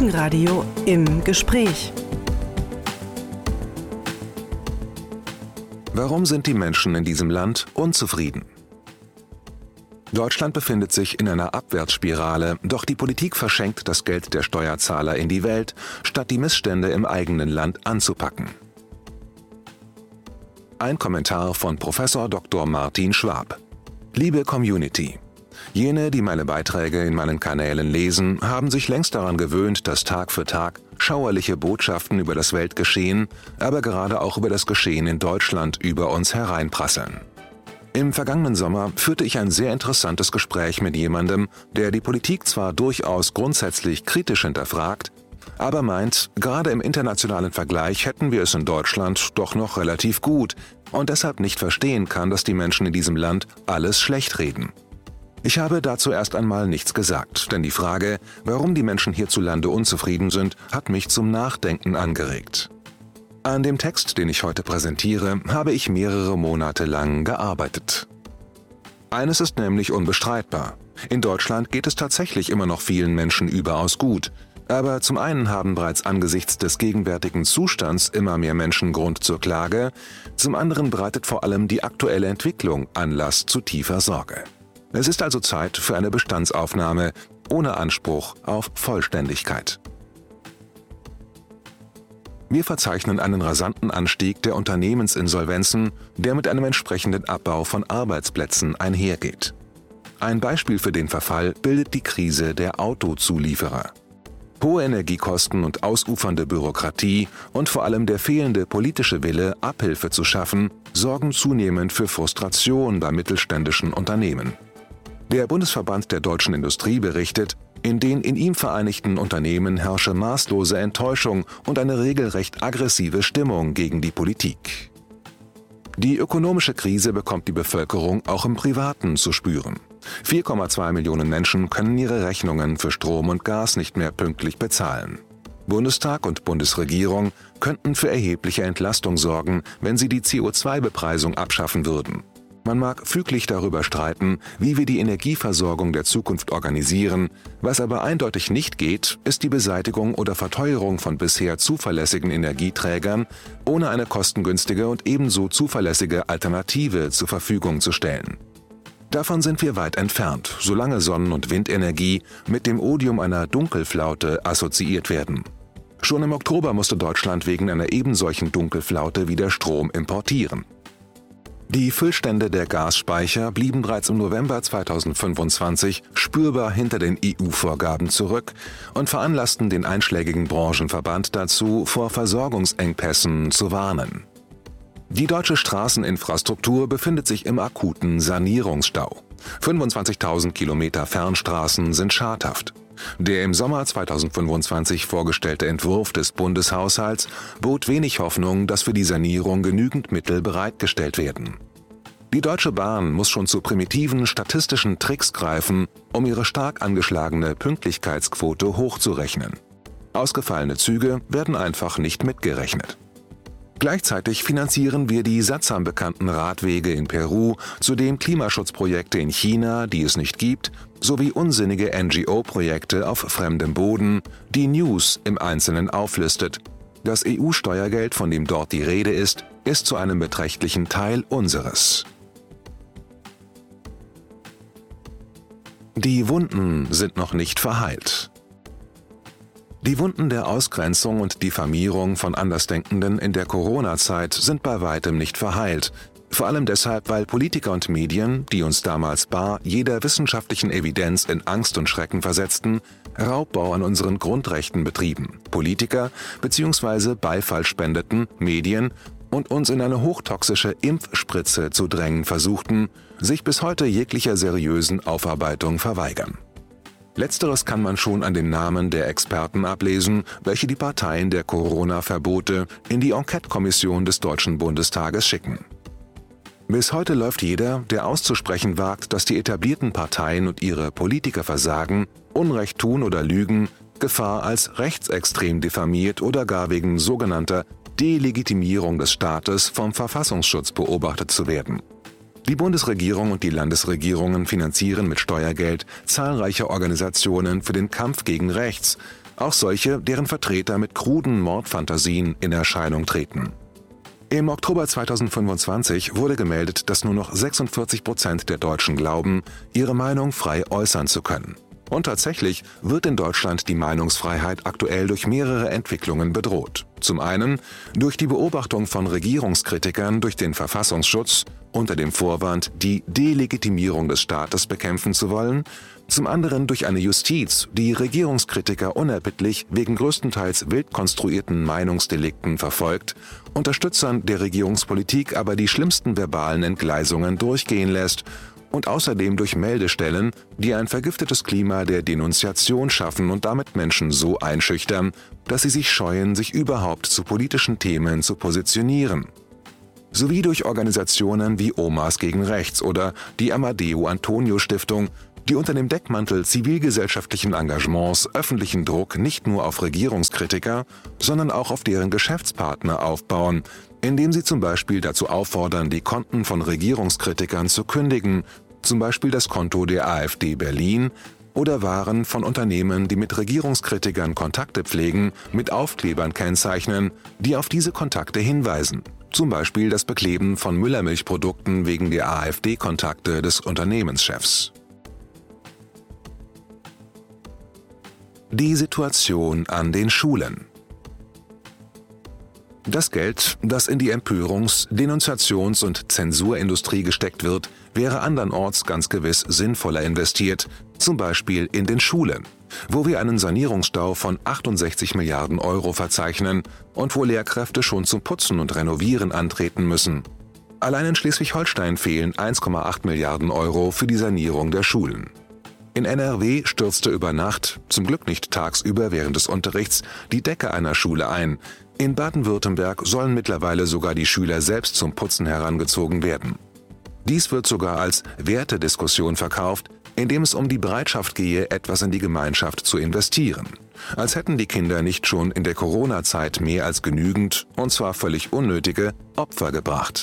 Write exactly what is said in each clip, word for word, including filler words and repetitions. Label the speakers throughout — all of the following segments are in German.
Speaker 1: Gegenradio im Gespräch.
Speaker 2: Warum sind die Menschen in diesem Land unzufrieden? Deutschland befindet sich in einer Abwärtsspirale, doch die Politik verschenkt das Geld der Steuerzahler in die Welt, statt die Missstände im eigenen Land anzupacken. Ein Kommentar von Professor Doktor Martin Schwab. Liebe Community, jene, die meine Beiträge in meinen Kanälen lesen, haben sich längst daran gewöhnt, dass Tag für Tag schauerliche Botschaften über das Weltgeschehen, aber gerade auch über das Geschehen in Deutschland über uns hereinprasseln. Im vergangenen Sommer führte ich ein sehr interessantes Gespräch mit jemandem, der die Politik zwar durchaus grundsätzlich kritisch hinterfragt, aber meint, gerade im internationalen Vergleich hätten wir es in Deutschland doch noch relativ gut und deshalb nicht verstehen kann, dass die Menschen in diesem Land alles schlecht reden. Ich habe dazu erst einmal nichts gesagt, denn die Frage, warum die Menschen hierzulande unzufrieden sind, hat mich zum Nachdenken angeregt. An dem Text, den ich heute präsentiere, habe ich mehrere Monate lang gearbeitet. Eines ist nämlich unbestreitbar. In Deutschland geht es tatsächlich immer noch vielen Menschen überaus gut. Aber zum einen haben bereits angesichts des gegenwärtigen Zustands immer mehr Menschen Grund zur Klage, zum anderen bereitet vor allem die aktuelle Entwicklung Anlass zu tiefer Sorge. Es ist also Zeit für eine Bestandsaufnahme ohne Anspruch auf Vollständigkeit. Wir verzeichnen einen rasanten Anstieg der Unternehmensinsolvenzen, der mit einem entsprechenden Abbau von Arbeitsplätzen einhergeht. Ein Beispiel für den Verfall bildet die Krise der Autozulieferer. Hohe Energiekosten und ausufernde Bürokratie und vor allem der fehlende politische Wille, Abhilfe zu schaffen, sorgen zunehmend für Frustration bei mittelständischen Unternehmen. Der Bundesverband der deutschen Industrie berichtet, in den in ihm vereinigten Unternehmen herrsche maßlose Enttäuschung und eine regelrecht aggressive Stimmung gegen die Politik. Die ökonomische Krise bekommt die Bevölkerung auch im Privaten zu spüren. vier Komma zwei Millionen Menschen können ihre Rechnungen für Strom und Gas nicht mehr pünktlich bezahlen. Bundestag und Bundesregierung könnten für erhebliche Entlastung sorgen, wenn sie die C O zwei Bepreisung abschaffen würden. Man mag füglich darüber streiten, wie wir die Energieversorgung der Zukunft organisieren. Was aber eindeutig nicht geht, ist die Beseitigung oder Verteuerung von bisher zuverlässigen Energieträgern, ohne eine kostengünstige und ebenso zuverlässige Alternative zur Verfügung zu stellen. Davon sind wir weit entfernt, solange Sonnen- und Windenergie mit dem Odium einer Dunkelflaute assoziiert werden. Schon im Oktober musste Deutschland wegen einer ebensolchen Dunkelflaute wieder Strom importieren. Die Füllstände der Gasspeicher blieben bereits im November zweitausendfünfundzwanzig spürbar hinter den E U-Vorgaben zurück und veranlassten den einschlägigen Branchenverband dazu, vor Versorgungsengpässen zu warnen. Die deutsche Straßeninfrastruktur befindet sich im akuten Sanierungsstau. fünfundzwanzigtausend Kilometer Fernstraßen sind schadhaft. Der im Sommer zweitausendfünfundzwanzig vorgestellte Entwurf des Bundeshaushalts bot wenig Hoffnung, dass für die Sanierung genügend Mittel bereitgestellt werden. Die Deutsche Bahn muss schon zu primitiven statistischen Tricks greifen, um ihre stark angeschlagene Pünktlichkeitsquote hochzurechnen. Ausgefallene Züge werden einfach nicht mitgerechnet. Gleichzeitig finanzieren wir die sattsam bekannten Radwege in Peru, zudem Klimaschutzprojekte in China, die es nicht gibt, sowie unsinnige N G O-Projekte auf fremdem Boden, die News im Einzelnen auflistet. Das E U-Steuergeld, von dem dort die Rede ist, ist zu einem beträchtlichen Teil unseres. Die Wunden sind noch nicht verheilt. Die Wunden der Ausgrenzung und Diffamierung von Andersdenkenden in der Corona-Zeit sind bei weitem nicht verheilt. Vor allem deshalb, weil Politiker und Medien, die uns damals bar jeder wissenschaftlichen Evidenz in Angst und Schrecken versetzten, Raubbau an unseren Grundrechten betrieben. Politiker bzw. Beifall spendeten, Medien und uns in eine hochtoxische Impfspritze zu drängen versuchten, sich bis heute jeglicher seriösen Aufarbeitung verweigern. Letzteres kann man schon an den Namen der Experten ablesen, welche die Parteien der Corona-Verbote in die Enquete-Kommission des Deutschen Bundestages schicken. Bis heute läuft jeder, der auszusprechen wagt, dass die etablierten Parteien und ihre Politiker versagen, Unrecht tun oder lügen, Gefahr als rechtsextrem diffamiert oder gar wegen sogenannter Delegitimierung des Staates vom Verfassungsschutz beobachtet zu werden. Die Bundesregierung und die Landesregierungen finanzieren mit Steuergeld zahlreiche Organisationen für den Kampf gegen rechts, auch solche, deren Vertreter mit kruden Mordfantasien in Erscheinung treten. Im Oktober zweitausendfünfundzwanzig wurde gemeldet, dass nur noch sechsundvierzig Prozent der Deutschen glauben, ihre Meinung frei äußern zu können. Und tatsächlich wird in Deutschland die Meinungsfreiheit aktuell durch mehrere Entwicklungen bedroht. Zum einen durch die Beobachtung von Regierungskritikern durch den Verfassungsschutz unter dem Vorwand, die Delegitimierung des Staates bekämpfen zu wollen, zum anderen durch eine Justiz, die Regierungskritiker unerbittlich wegen größtenteils wild konstruierten Meinungsdelikten verfolgt, Unterstützern der Regierungspolitik aber die schlimmsten verbalen Entgleisungen durchgehen lässt, und außerdem durch Meldestellen, die ein vergiftetes Klima der Denunziation schaffen und damit Menschen so einschüchtern, dass sie sich scheuen, sich überhaupt zu politischen Themen zu positionieren. Sowie durch Organisationen wie Omas gegen Rechts oder die Amadeo Antonio Stiftung, die unter dem Deckmantel zivilgesellschaftlichen Engagements öffentlichen Druck nicht nur auf Regierungskritiker, sondern auch auf deren Geschäftspartner aufbauen, indem sie zum Beispiel dazu auffordern, die Konten von Regierungskritikern zu kündigen, zum Beispiel das Konto der AfD Berlin, oder Waren von Unternehmen, die mit Regierungskritikern Kontakte pflegen, mit Aufklebern kennzeichnen, die auf diese Kontakte hinweisen. Zum Beispiel das Bekleben von Müllermilchprodukten wegen der AfD-Kontakte des Unternehmenschefs. Die Situation an den Schulen. Das Geld, das in die Empörungs-, Denunziations- und Zensurindustrie gesteckt wird, wäre andernorts ganz gewiss sinnvoller investiert, zum Beispiel in den Schulen, wo wir einen Sanierungsstau von achtundsechzig Milliarden Euro verzeichnen und wo Lehrkräfte schon zum Putzen und Renovieren antreten müssen. Allein in Schleswig-Holstein fehlen eins Komma acht Milliarden Euro für die Sanierung der Schulen. In N R W stürzte über Nacht, zum Glück nicht tagsüber während des Unterrichts, die Decke einer Schule ein. In Baden-Württemberg sollen mittlerweile sogar die Schüler selbst zum Putzen herangezogen werden. Dies wird sogar als Wertediskussion verkauft, indem es um die Bereitschaft gehe, etwas in die Gemeinschaft zu investieren. Als hätten die Kinder nicht schon in der Corona-Zeit mehr als genügend, und zwar völlig unnötige, Opfer gebracht.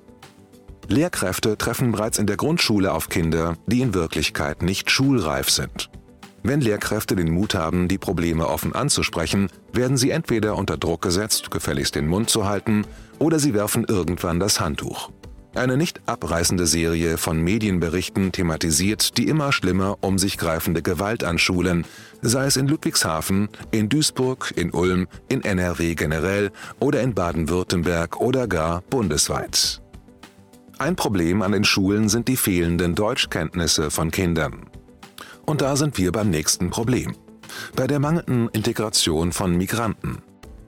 Speaker 2: Lehrkräfte treffen bereits in der Grundschule auf Kinder, die in Wirklichkeit nicht schulreif sind. Wenn Lehrkräfte den Mut haben, die Probleme offen anzusprechen, werden sie entweder unter Druck gesetzt, gefälligst den Mund zu halten, oder sie werfen irgendwann das Handtuch. Eine nicht abreißende Serie von Medienberichten thematisiert die immer schlimmer um sich greifende Gewalt an Schulen, sei es in Ludwigshafen, in Duisburg, in Ulm, in N R W generell oder in Baden-Württemberg oder gar bundesweit. Ein Problem an den Schulen sind die fehlenden Deutschkenntnisse von Kindern. Und da sind wir beim nächsten Problem: bei der mangelnden Integration von Migranten.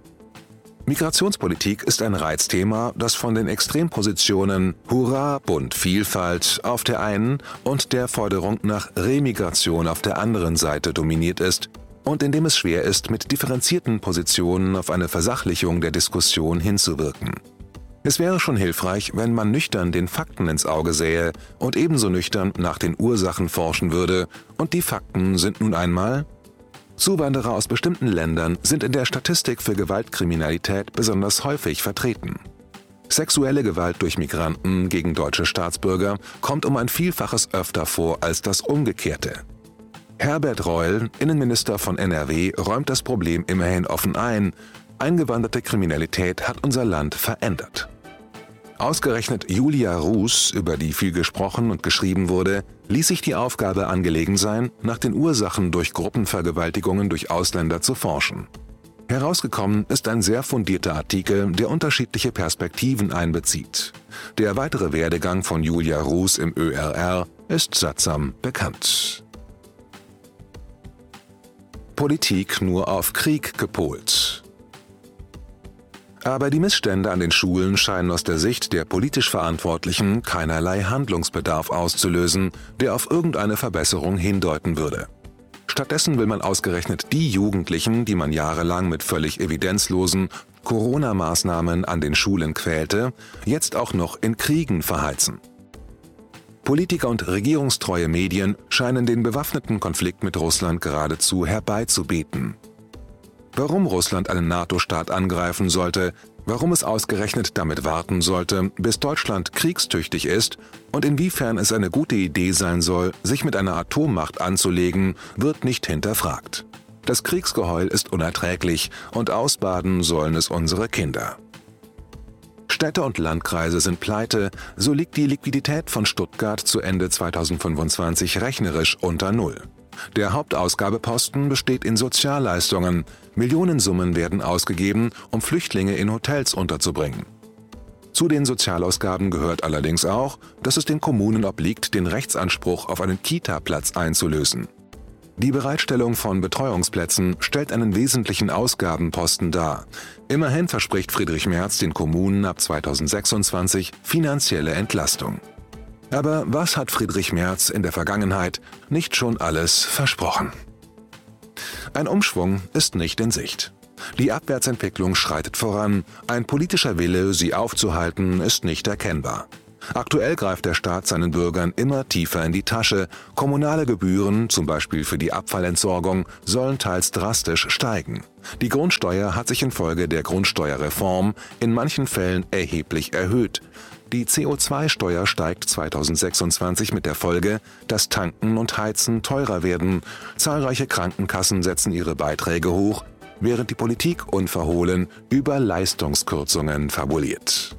Speaker 2: Migrationspolitik ist ein Reizthema, das von den Extrempositionen Hurra, Bunt, Vielfalt auf der einen und der Forderung nach Remigration auf der anderen Seite dominiert ist und in dem es schwer ist, mit differenzierten Positionen auf eine Versachlichung der Diskussion hinzuwirken. Es wäre schon hilfreich, wenn man nüchtern den Fakten ins Auge sähe und ebenso nüchtern nach den Ursachen forschen würde, und die Fakten sind nun einmal: Zuwanderer aus bestimmten Ländern sind in der Statistik für Gewaltkriminalität besonders häufig vertreten. Sexuelle Gewalt durch Migranten gegen deutsche Staatsbürger kommt um ein Vielfaches öfter vor als das Umgekehrte. Herbert Reul, Innenminister von N R W, räumt das Problem immerhin offen ein: Eingewanderte Kriminalität hat unser Land verändert. Ausgerechnet Julia Ruß, über die viel gesprochen und geschrieben wurde, ließ sich die Aufgabe angelegen sein, nach den Ursachen durch Gruppenvergewaltigungen durch Ausländer zu forschen. Herausgekommen ist ein sehr fundierter Artikel, der unterschiedliche Perspektiven einbezieht. Der weitere Werdegang von Julia Ruß im Ö R R ist sattsam bekannt. Politik nur auf Krieg gepolt. Aber die Missstände an den Schulen scheinen aus der Sicht der politisch Verantwortlichen keinerlei Handlungsbedarf auszulösen, der auf irgendeine Verbesserung hindeuten würde. Stattdessen will man ausgerechnet die Jugendlichen, die man jahrelang mit völlig evidenzlosen Corona-Maßnahmen an den Schulen quälte, jetzt auch noch in Kriegen verheizen. Politiker und regierungstreue Medien scheinen den bewaffneten Konflikt mit Russland geradezu herbeizubeten. Warum Russland einen NATO-Staat angreifen sollte, warum es ausgerechnet damit warten sollte, bis Deutschland kriegstüchtig ist und inwiefern es eine gute Idee sein soll, sich mit einer Atommacht anzulegen, wird nicht hinterfragt. Das Kriegsgeheul ist unerträglich und ausbaden sollen es unsere Kinder. Städte und Landkreise sind pleite, so liegt die Liquidität von Stuttgart zu Ende zweitausendfünfundzwanzig rechnerisch unter Null. Der Hauptausgabeposten besteht in Sozialleistungen. Millionensummen werden ausgegeben, um Flüchtlinge in Hotels unterzubringen. Zu den Sozialausgaben gehört allerdings auch, dass es den Kommunen obliegt, den Rechtsanspruch auf einen Kita-Platz einzulösen. Die Bereitstellung von Betreuungsplätzen stellt einen wesentlichen Ausgabenposten dar. Immerhin verspricht Friedrich Merz den Kommunen ab zweitausendsechsundzwanzig finanzielle Entlastung. Aber was hat Friedrich Merz in der Vergangenheit nicht schon alles versprochen? Ein Umschwung ist nicht in Sicht. Die Abwärtsentwicklung schreitet voran, ein politischer Wille, sie aufzuhalten, ist nicht erkennbar. Aktuell greift der Staat seinen Bürgern immer tiefer in die Tasche. Kommunale Gebühren, zum Beispiel für die Abfallentsorgung, sollen teils drastisch steigen. Die Grundsteuer hat sich infolge der Grundsteuerreform in manchen Fällen erheblich erhöht. Die C O zwei Steuer steigt zweitausendsechsundzwanzig mit der Folge, dass Tanken und Heizen teurer werden. Zahlreiche Krankenkassen setzen ihre Beiträge hoch, während die Politik unverhohlen über Leistungskürzungen fabuliert.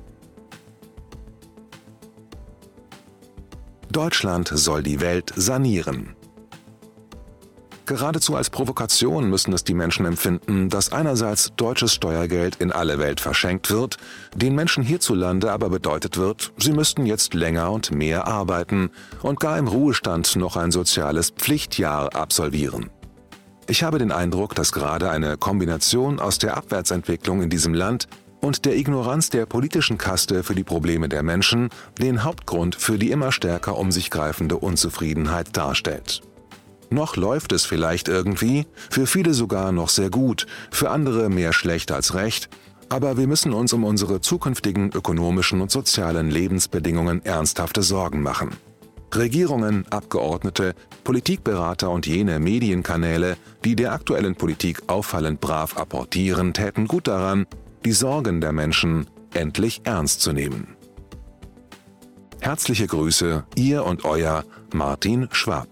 Speaker 2: Deutschland soll die Welt sanieren. Geradezu als Provokation müssen es die Menschen empfinden, dass einerseits deutsches Steuergeld in alle Welt verschenkt wird, den Menschen hierzulande aber bedeutet wird, sie müssten jetzt länger und mehr arbeiten und gar im Ruhestand noch ein soziales Pflichtjahr absolvieren. Ich habe den Eindruck, dass gerade eine Kombination aus der Abwärtsentwicklung in diesem Land und der Ignoranz der politischen Kaste für die Probleme der Menschen den Hauptgrund für die immer stärker um sich greifende Unzufriedenheit darstellt. Noch läuft es vielleicht irgendwie, für viele sogar noch sehr gut, für andere mehr schlecht als recht, aber wir müssen uns um unsere zukünftigen ökonomischen und sozialen Lebensbedingungen ernsthafte Sorgen machen. Regierungen, Abgeordnete, Politikberater und jene Medienkanäle, die der aktuellen Politik auffallend brav apportieren, täten gut daran, die Sorgen der Menschen endlich ernst zu nehmen. Herzliche Grüße, Ihr und Euer Martin Schwab.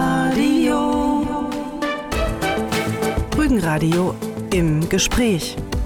Speaker 1: Rügenradio. Rügenradio im Gespräch.